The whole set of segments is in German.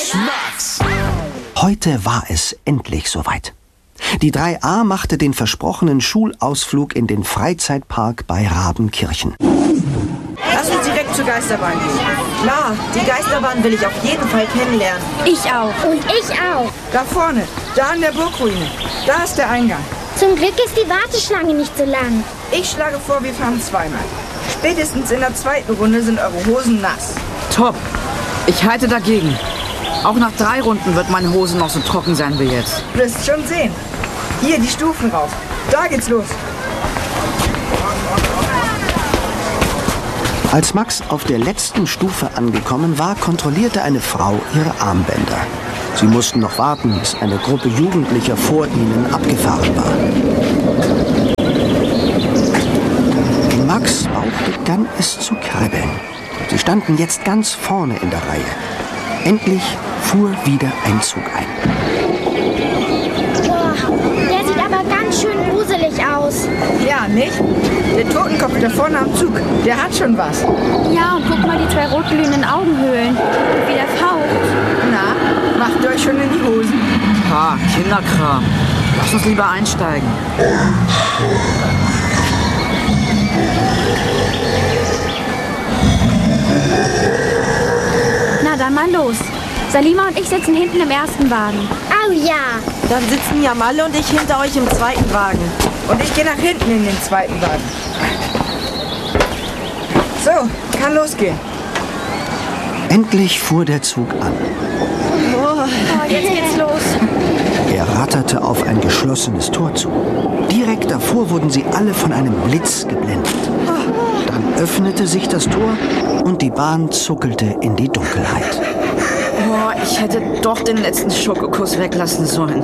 Schmackes! Heute war es endlich soweit. Die 3a machte den versprochenen Schulausflug in den Freizeitpark bei Rabenkirchen. Lass uns direkt zur Geisterbahn gehen. Klar, die Geisterbahn will ich auf jeden Fall kennenlernen. Ich auch. Und ich auch. Da vorne, da an der Burgruine. Da ist der Eingang. Zum Glück ist die Warteschlange nicht so lang. Ich schlage vor, wir fahren zweimal. Spätestens in der zweiten Runde sind eure Hosen nass. Top. Ich halte dagegen. Auch nach 3 Runden wird meine Hose noch so trocken sein wie jetzt. Du wirst schon sehen. Hier, die Stufen rauf. Da geht's los. Als Max auf der letzten Stufe angekommen war, kontrollierte eine Frau ihre Armbänder. Sie mussten noch warten, bis eine Gruppe Jugendlicher vor ihnen abgefahren war. In Max' Bauch begann es zu kribbeln. Sie standen jetzt ganz vorne in der Reihe. Endlich fuhr wieder ein Zug ein. Boah, der sieht aber ganz schön gruselig aus. Ja, nicht? Der Totenkopf da vorne am Zug, der hat schon was. Ja, und guck mal die 2 rotglühenden Augenhöhlen. Und wie der faucht. Na, macht ihr euch schon in die Hosen? Ha, Kinderkram. Lass uns lieber einsteigen. Na dann mal los. Salima und ich sitzen hinten im ersten Wagen. Oh ja. Dann sitzen Jamalle und ich hinter euch im zweiten Wagen. Und ich gehe nach hinten in den zweiten Wagen. So, kann losgehen. Endlich fuhr der Zug an. Oh, jetzt geht's los. Er ratterte auf ein geschlossenes Tor zu. Direkt davor wurden sie alle von einem Blitz geblendet. Dann öffnete sich das Tor und die Bahn zuckelte in die Dunkelheit. Oh, ich hätte doch den letzten Schokokuss weglassen sollen.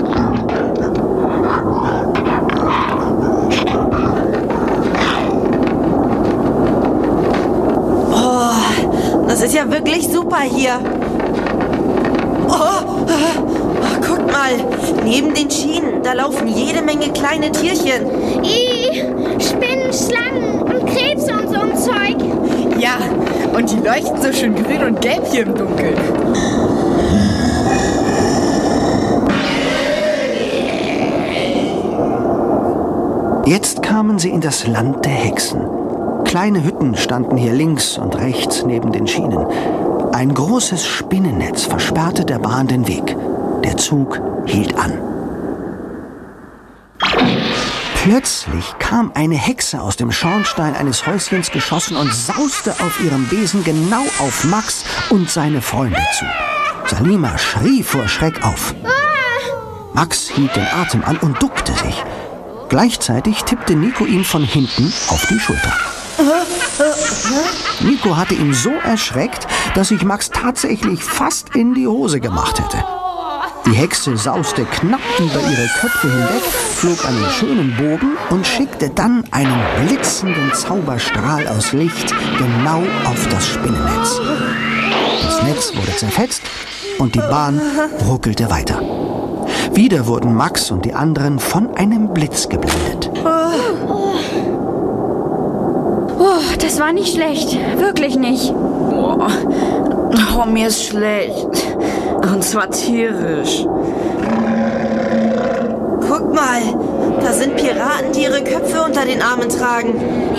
Das ist ja wirklich super hier. Guck mal, neben den Schienen, da laufen jede Menge kleine Tierchen. Spinnen, Schlangen und Krebse und so ein Zeug. Ja, und die leuchten so schön grün und gelb hier im Dunkeln. Jetzt kamen sie in das Land der Hexen. Kleine Hütten standen hier links und rechts neben den Schienen. Ein großes Spinnennetz versperrte der Bahn den Weg. Der Zug hielt an. Plötzlich kam eine Hexe aus dem Schornstein eines Häuschens geschossen und sauste auf ihrem Besen genau auf Max und seine Freunde zu. Salima schrie vor Schreck auf. Max hielt den Atem an und duckte sich. Gleichzeitig tippte Nico ihm von hinten auf die Schulter. Nico hatte ihn so erschreckt, dass sich Max tatsächlich fast in die Hose gemacht hätte. Die Hexe sauste knapp über ihre Köpfe hinweg, flog einen schönen Bogen und schickte dann einen blitzenden Zauberstrahl aus Licht genau auf das Spinnennetz. Das Netz wurde zerfetzt und die Bahn ruckelte weiter. Wieder wurden Max und die anderen von einem Blitz geblendet. Oh, das war nicht schlecht. Wirklich nicht. Oh, mir ist schlecht. Und zwar tierisch. Guck mal, da sind Piraten, die ihre Köpfe unter den Armen tragen.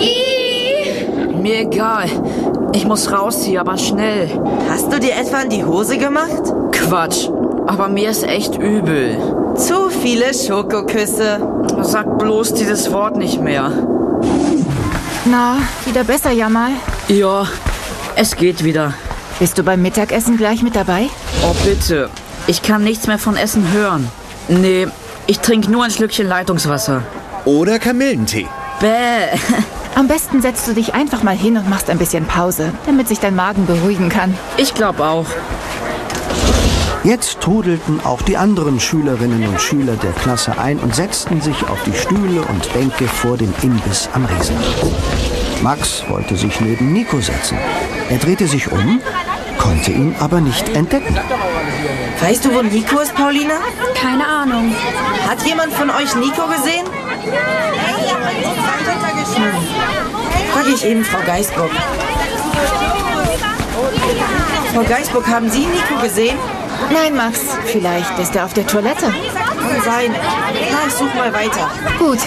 Mir egal. Ich muss raus hier, aber schnell. Hast du dir etwa in die Hose gemacht? Quatsch. Aber mir ist echt übel. Zu viele Schokoküsse. Sag bloß dieses Wort nicht mehr. Na, wieder besser, Jamal? Ja, es geht wieder. Bist du beim Mittagessen gleich mit dabei? Oh, bitte. Ich kann nichts mehr von Essen hören. Nee, ich trinke nur ein Schlückchen Leitungswasser. Oder Kamillentee. Bäh. Am besten setzt du dich einfach mal hin und machst ein bisschen Pause, damit sich dein Magen beruhigen kann. Ich glaube auch. Jetzt trudelten auch die anderen Schülerinnen und Schüler der Klasse ein und setzten sich auf die Stühle und Bänke vor dem Imbiss am Riesenrad. Max wollte sich neben Nico setzen. Er drehte sich um, konnte ihn aber nicht entdecken. Weißt du, wo Nico ist, Paulina? Keine Ahnung. Hat jemand von euch Nico gesehen? Frage ich eben Frau Geisbock. Frau Geisburg, haben Sie Nico gesehen? Nein, Max. Vielleicht ist er auf der Toilette. Kann sein. Na, ich suche mal weiter. Gut.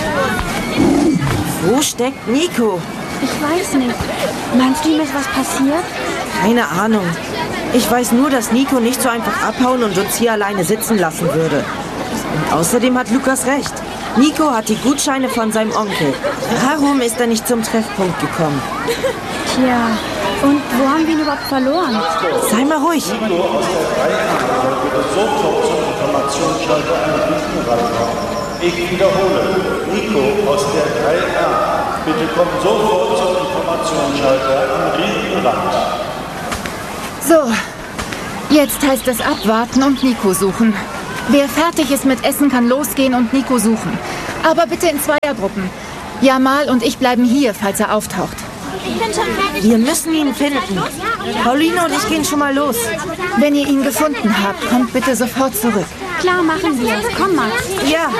Wo steckt Nico? Ich weiß nicht. Meinst du, ihm ist was passiert? Keine Ahnung. Ich weiß nur, dass Nico nicht so einfach abhauen und uns hier alleine sitzen lassen würde. Und außerdem hat Lukas recht. Nico hat die Gutscheine von seinem Onkel. Warum ist er nicht zum Treffpunkt gekommen? Tja, und wo haben wir ihn überhaupt verloren? Sei mal ruhig. Nico aus der 3a bitte sofort zum Informationsschalter am Riesenrad. Ich wiederhole, Nico aus der 3a bitte kommt sofort zum Informationsschalter am Riesenrad. So, jetzt heißt es abwarten und Nico suchen. Wer fertig ist mit Essen, kann losgehen und Nico suchen. Aber bitte in Zweiergruppen. Jamal und ich bleiben hier, falls er auftaucht. Wir müssen ihn finden. Pauline und ich gehen schon mal los. Wenn ihr ihn gefunden habt, kommt bitte sofort zurück. Klar, machen wir es. Komm, Max. Ja,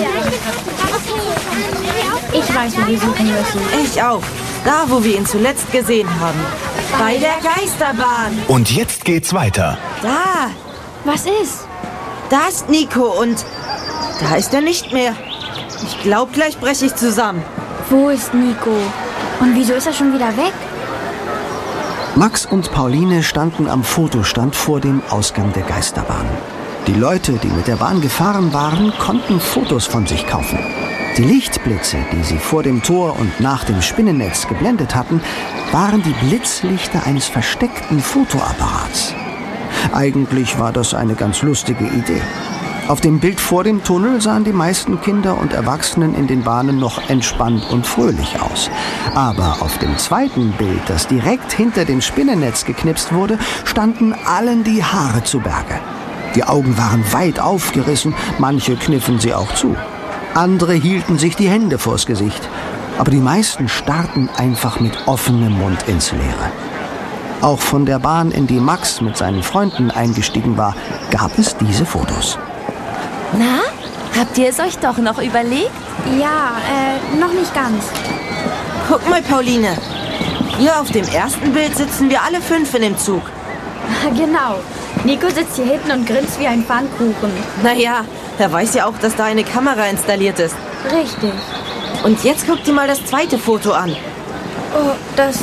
Ich weiß, wo wir suchen müssen. ich auch. Da, wo wir ihn zuletzt gesehen haben. Bei der Geisterbahn. Und jetzt geht's weiter. Da, Was ist? da ist Nico und da ist er nicht mehr. Ich glaube, gleich breche ich zusammen. Wo ist Nico? Und wieso ist er schon wieder weg? Max und Pauline standen am Fotostand vor dem Ausgang der Geisterbahn. Die Leute, die mit der Bahn gefahren waren, konnten Fotos von sich kaufen. Die Lichtblitze, die sie vor dem Tor und nach dem Spinnennetz geblendet hatten, waren die Blitzlichter eines versteckten Fotoapparats. Eigentlich war das eine ganz lustige Idee. Auf dem Bild vor dem Tunnel sahen die meisten Kinder und Erwachsenen in den Bahnen noch entspannt und fröhlich aus. Aber auf dem zweiten Bild, das direkt hinter dem Spinnennetz geknipst wurde, standen allen die Haare zu Berge. Die Augen waren weit aufgerissen, manche kniffen sie auch zu. Andere hielten sich die Hände vors Gesicht. Aber die meisten starrten einfach mit offenem Mund ins Leere. Auch von der Bahn, in die Max mit seinen Freunden eingestiegen war, gab es diese Fotos. Na, habt ihr es euch doch noch überlegt? Ja, noch nicht ganz. Guck mal, Pauline. Hier auf dem ersten Bild sitzen wir alle 5 in dem Zug. Genau. Nico sitzt hier hinten und grinst wie ein Pfannkuchen. Naja, er weiß ja auch, dass da eine Kamera installiert ist. Richtig. Und jetzt guck dir mal das zweite Foto an. Oh, das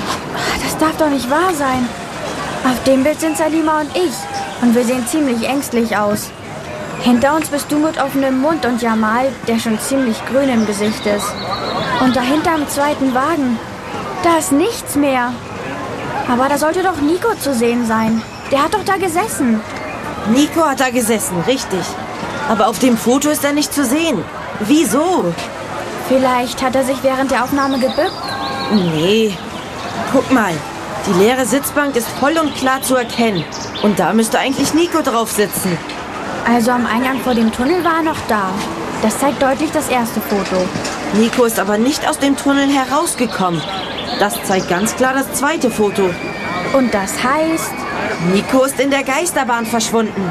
darf doch nicht wahr sein. Auf dem Bild sind Salima und ich. Und wir sehen ziemlich ängstlich aus. Hinter uns bist du mit offenem Mund und Jamal, der schon ziemlich grün im Gesicht ist. Und dahinter im zweiten Wagen, da ist nichts mehr. Aber da sollte doch Nico zu sehen sein. Der hat doch da gesessen. Nico hat da gesessen, richtig. Aber auf dem Foto ist er nicht zu sehen. Wieso? Vielleicht hat er sich während der Aufnahme gebückt. Nee. Guck mal, die leere Sitzbank ist voll und klar zu erkennen. Und da müsste eigentlich Nico drauf sitzen. Also am Eingang vor dem Tunnel war er noch da. Das zeigt deutlich das erste Foto. Nico ist aber nicht aus dem Tunnel herausgekommen. Das zeigt ganz klar das zweite Foto. Und das heißt... Nico ist in der Geisterbahn verschwunden.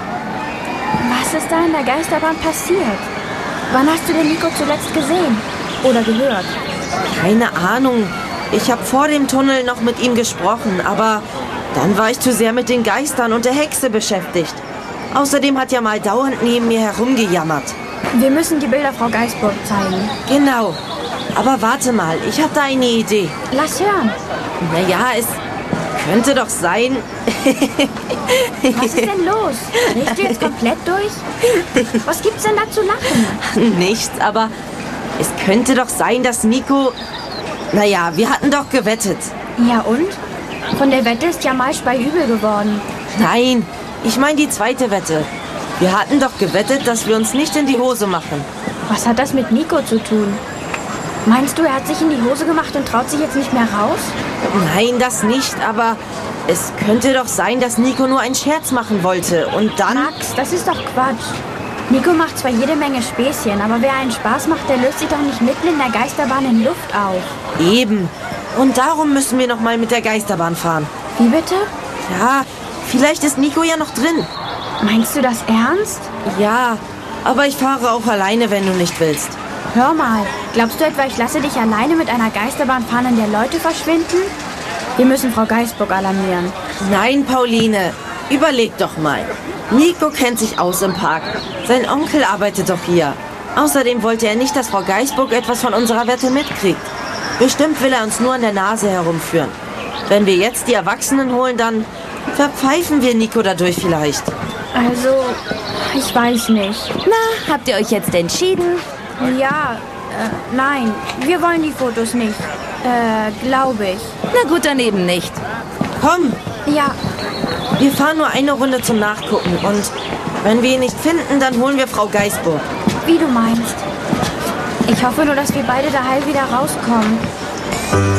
Was ist da in der Geisterbahn passiert? Wann hast du den Nico zuletzt gesehen? Oder gehört? Keine Ahnung. Ich habe vor dem Tunnel noch mit ihm gesprochen, aber dann war ich zu sehr mit den Geistern und der Hexe beschäftigt. Außerdem hat Jamal dauernd neben mir herumgejammert. Wir müssen die Bilder Frau Geisburg zeigen. Genau. Aber warte mal, ich habe da eine Idee. Lass hören. Naja, es könnte doch sein... Was ist denn los? Drehst du jetzt komplett durch? Was gibt's denn da zu lachen? Nichts, aber es könnte doch sein, dass Nico... Naja, wir hatten doch gewettet. Ja und? Von der Wette ist Jamal speiübel geworden. Nein, ich meine die zweite Wette. Wir hatten doch gewettet, dass wir uns nicht in die Hose machen. Was hat das mit Nico zu tun? Meinst du, er hat sich in die Hose gemacht und traut sich jetzt nicht mehr raus? Nein, das nicht, aber es könnte doch sein, dass Nico nur einen Scherz machen wollte. Und dann... Max, das ist doch Quatsch. Nico macht zwar jede Menge Späßchen, aber wer einen Spaß macht, der löst sich doch nicht mitten in der Geisterbahn in Luft auf. Eben. Und darum müssen wir noch mal mit der Geisterbahn fahren. Wie bitte? Ja, vielleicht ist Nico ja noch drin. Meinst du das ernst? Ja, aber ich fahre auch alleine, wenn du nicht willst. Hör mal, glaubst du etwa, ich lasse dich alleine mit einer Geisterbahn fahren, in der Leute verschwinden? Wir müssen Frau Geisburg alarmieren. Nein, Pauline, überleg doch mal. Nico kennt sich aus im Park. Sein Onkel arbeitet doch hier. Außerdem wollte er nicht, dass Frau Geisburg etwas von unserer Wette mitkriegt. Bestimmt will er uns nur an der Nase herumführen. Wenn wir jetzt die Erwachsenen holen, dann verpfeifen wir Nico dadurch vielleicht. Also, ich weiß nicht. Na, habt ihr euch jetzt entschieden? Ja, nein, wir wollen die Fotos nicht. Glaube ich. Na gut, dann eben nicht. Komm, Ja, wir fahren nur eine Runde zum Nachgucken. Und wenn wir ihn nicht finden, dann holen wir Frau Geisburg. wie du meinst. Ich hoffe nur, dass wir beide da heil wieder rauskommen.